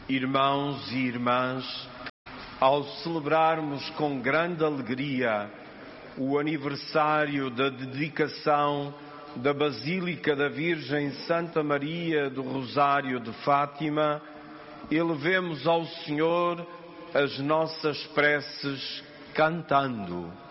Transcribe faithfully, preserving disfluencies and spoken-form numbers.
Irmãos e irmãs, ao celebrarmos com grande alegria o aniversário da dedicação da Basílica da Virgem Santa Maria do Rosário de Fátima, elevemos ao Senhor as nossas preces cantando.